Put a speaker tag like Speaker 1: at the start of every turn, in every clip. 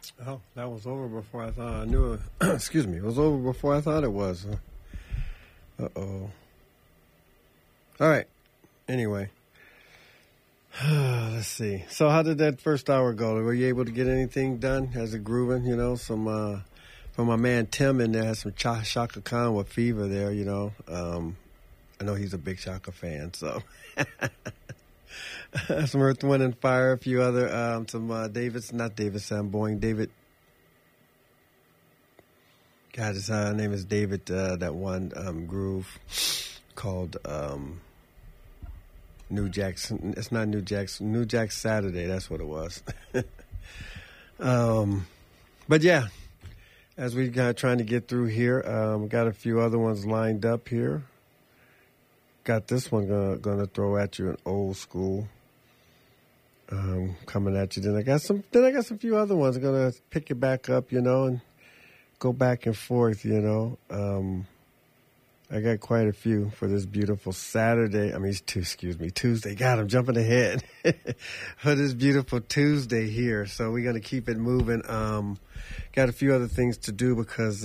Speaker 1: Oh, that was over before I thought I knew it. Excuse me. It was over before I thought it was. Uh-oh. All right. Anyway. Let's see. So how did that first hour go? Were you able to get anything done? Has it grooving? You know, some from my man Tim in there, has some Chaka Khan with Fever there, you know. I know he's a big Chaka fan, so. Some Earth, Wind, and Fire, a few other, some David Samboing, David. God, his name is David, that one groove called New Jackson. It's not New Jackson, New Jack Saturday, that's what it was. But yeah, as we got trying to get through here, got a few other ones lined up here. Got this one gonna throw at you an old school. Coming at you. Then I got some few other ones. I'm gonna pick it back up, you know, and go back and forth, you know. I got quite a few for this beautiful Saturday. Tuesday. God, I'm jumping ahead. For this beautiful Tuesday here. So we're gonna keep it moving. Got a few other things to do because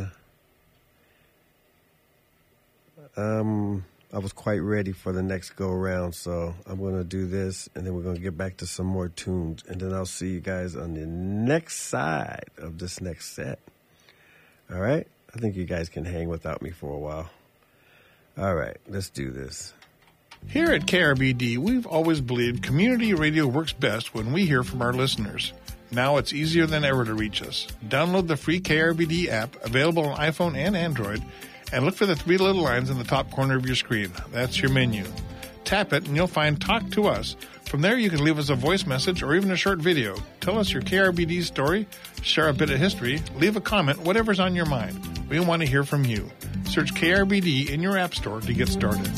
Speaker 1: I was quite ready for the next go-around, so I'm going to do this, and then we're going to get back to some more tunes, and then I'll see you guys on the next side of this next set. All right? I think you guys can hang without me for a while. All right, let's do this.
Speaker 2: Here at KRBD, we've always believed community radio works best when we hear from our listeners. Now it's easier than ever to reach us. Download the free KRBD app, available on iPhone and Android, and look for the three little lines in the top corner of your screen. That's your menu. Tap it and you'll find Talk to Us. From there, you can leave us a voice message or even a short video. Tell us your KRBD story, share a bit of history, leave a comment, whatever's on your mind. We want to hear from you. Search KRBD in your app store to get started.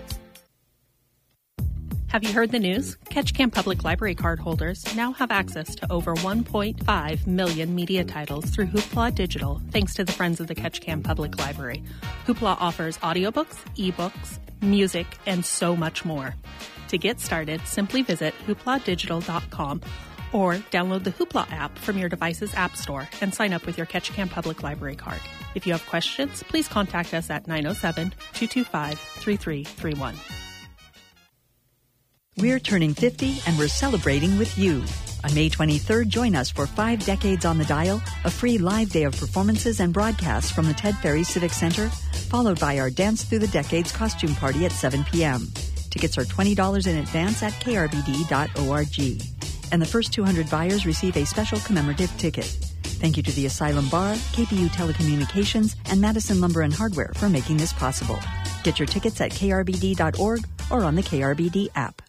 Speaker 3: Have you heard the news? Ketchikan Public Library card holders now have access to over 1.5 million media titles through Hoopla Digital, thanks to the Friends of the Ketchikan Public Library. Hoopla offers audiobooks, ebooks, music, and so much more. To get started, simply visit hoopladigital.com or download the Hoopla app from your device's app store and sign up with your Ketchikan Public Library card. If you have questions, please contact us at 907-225-3331.
Speaker 4: We're turning 50 and we're celebrating with you. On May 23rd, join us for 5 Decades on the Dial, a free live day of performances and broadcasts from the Ted Ferry Civic Center, followed by our Dance Through the Decades costume party at 7 p.m. Tickets are $20 in advance at krbd.org. And the first 200 buyers receive a special commemorative ticket. Thank you to the Asylum Bar, KPU Telecommunications, and Madison Lumber and Hardware for making this possible. Get your tickets at krbd.org or on the KRBD app.